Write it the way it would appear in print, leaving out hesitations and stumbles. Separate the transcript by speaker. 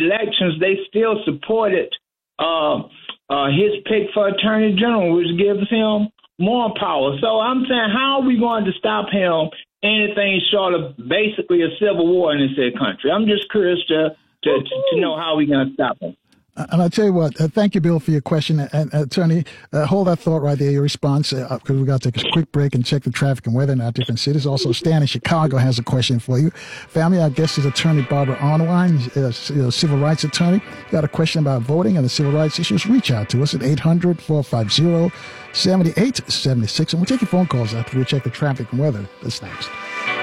Speaker 1: elections, they still supported his pick for Attorney General, which gives him more power. So I'm saying, how are we going to stop him? Anything short of basically a civil war in this country. I'm just curious to know how we're going to stop him.
Speaker 2: And I'll tell you what, thank you, Bill, for your question. And Attorney, hold that thought right there, your response, because we got to take a quick break and check the traffic and weather in our different cities. Also, Stan in Chicago has a question for you. Family, our guest is Attorney Barbara Arnwine, civil rights attorney. Got a question about voting and the civil rights issues? Reach out to us at 800-450-7876. And we'll take your phone calls after we check the traffic and weather. That's next.